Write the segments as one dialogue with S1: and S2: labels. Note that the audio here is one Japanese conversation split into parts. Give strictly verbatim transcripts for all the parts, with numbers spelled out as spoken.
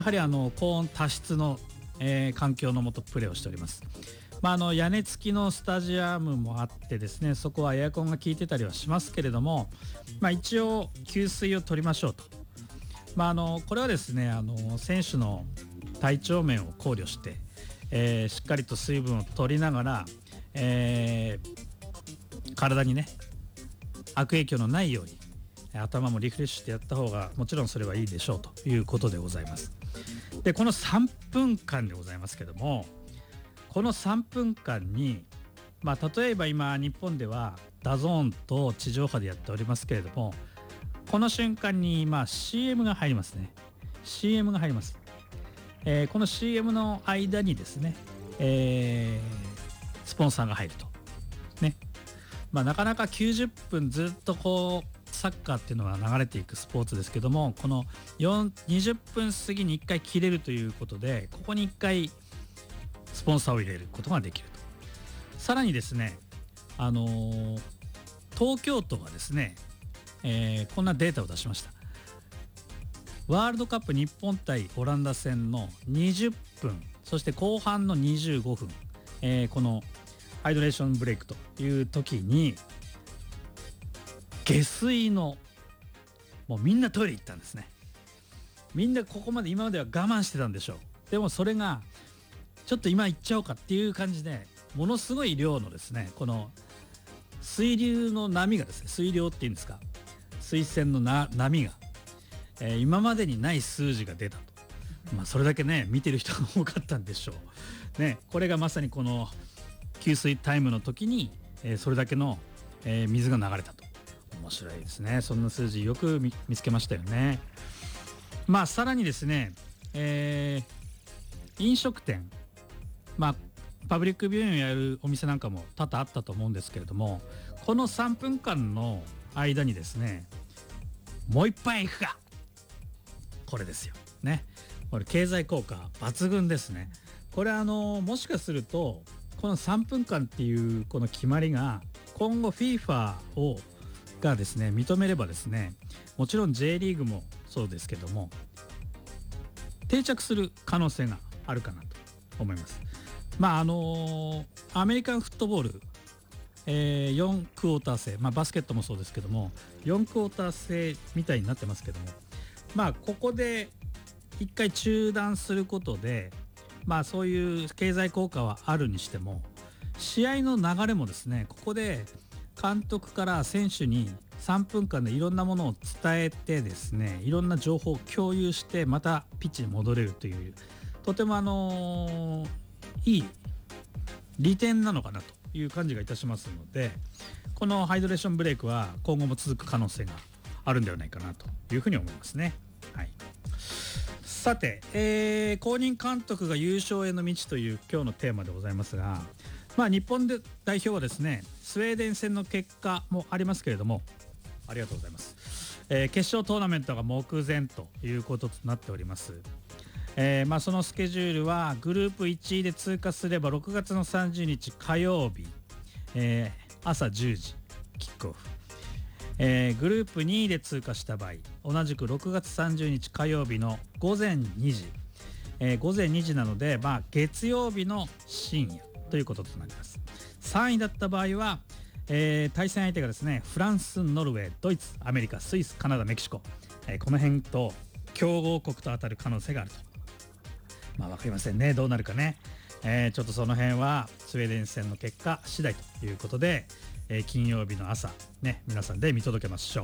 S1: やはりあの高温多湿の、えー環境のもとプレーをしております。まあ、あの屋根付きのスタジアムもあってですね、そこはエアコンが効いてたりはしますけれども、まあ、一応給水を取りましょうと。まあ、あのこれはですね、あの選手の体調面を考慮して、えーしっかりと水分を取りながら、えー体にね悪影響のないように頭もリフレッシュしてやった方がもちろんそれはいいでしょうということでございます。でこのさんぷんかんでございますけども、このさんぷんかんに、まあ、例えば今日本ではダゾーンと地上波でやっておりますけれども、この瞬間にまあ シーエム が入りますね。 シーエム が入ります、えーこの シーエム の間にですね、えースポンサーが入るとね。まあ、なかなかきゅうじゅっぷんずっとこうサッカーっていうのは流れていくスポーツですけども、このよんにじゅっぷん過ぎにいっかい切れるということで、ここにいっかいスポンサーを入れることができると。さらにですね、あのー東京都がですね、えーこんなデータを出しました。ワールドカップ日本対オランダ戦のにじゅっぷん、そして後半のにじゅうごふん、えーこのハイドレーションブレイクという時に下水のもうみんなトイレ行ったんですね。みんなここまで今までは我慢してたんでしょう。でもそれがちょっと今行っちゃおうかっていう感じで、ものすごい量のですね、この水流の波がですね、水量っていうんですか、水栓のな波が、えー今までにない数字が出たと。まあそれだけね見てる人が多かったんでしょうね。これがまさにこの給水タイムの時に、えーそれだけの、えー水が流れたと。面白いですね。そんな数字よく 見, 見つけましたよね。まあさらにですね、えー飲食店、まあパブリックビューイングをやるお店なんかも多々あったと思うんですけれども、このさんぷんかんの間にですね、もう一杯行くか、これですよね。これ経済効果抜群ですね。これあのもしかするとこのさんぷんかんっていうこの決まりが今後 FIFA をがですね認めればですね、もちろん J リーグもそうですけども定着する可能性があるかなと思います。まああのアメリカンフットボール、えー、よんクォーター制、まあ、バスケットもそうですけどもよんクォーター制みたいになってますけども、まあここで一回中断することで、まあそういう経済効果はあるにしても、試合の流れもですね、ここで監督から選手にさんぷんかんでいろんなものを伝えてですね、いろんな情報を共有してまたピッチに戻れるという、とてもあのいい利点なのかなという感じがいたしますので、このハイドレーションブレイクは今後も続く可能性があるんではないかなというふうに思いますね。はい。さて、えー公認監督が優勝への道という今日のテーマでございますが、まあ、日本で代表はですねスウェーデン戦の結果もありますけれども、ありがとうございます、えー決勝トーナメントが目前ということとなっております。えーまあ、そのスケジュールはグループいちいで通過すればろくがつのさんじゅうにち火曜日、えー朝じゅうじキックオフ、えーグループにいで通過した場合同じくろくがつさんじゅうにち火曜日のごぜんにじ、えー午前にじなので、まあ、月曜日の深夜ということとなります。さんいだった場合は、えー対戦相手がですねフランス、ノルウェー、ドイツ、アメリカ、スイス、カナダ、メキシコ、えーこの辺と強豪国と当たる可能性があると。まあ分かりませんね、どうなるかね。えーちょっとその辺はスウェーデン戦の結果次第ということで、えー金曜日の朝ね皆さんで見届けましょう。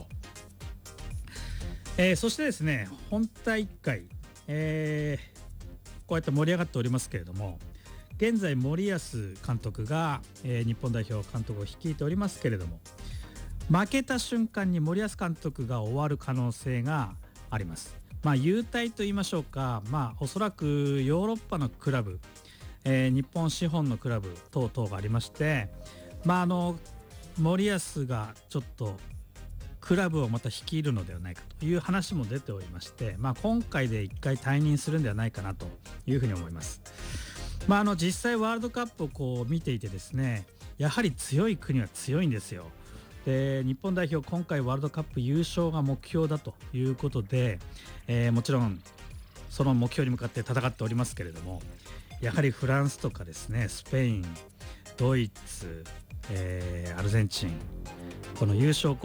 S1: えーそしてですね本大会、えーこうやって盛り上がっておりますけれども、現在森保監督が、えー日本代表監督を率いておりますけれども、負けた瞬間に森保監督が終わる可能性があります。まあ優退と言いましょうか、まあおそらくヨーロッパのクラブ、えー日本資本のクラブ等々がありまして、まああの森保がちょっとクラブをまた率いるのではないかという話も出ておりまして、まあ、今回で一回退任するんではないかなというふうに思います。まあ、あの実際ワールドカップをこう見ていてですね、やはり強い国は強いんですよ。で日本代表今回ワールドカップ優勝が目標だということで、えーもちろんその目標に向かって戦っておりますけれども、やはりフランスとかですね、スペイン、ドイツ、えーアルゼンチン、この優勝候